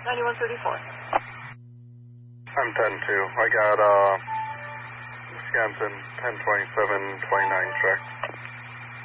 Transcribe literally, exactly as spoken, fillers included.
ninety-one thirty-four. I'm ten two. I got, uh, Wisconsin ten twenty-seven twenty-nine check.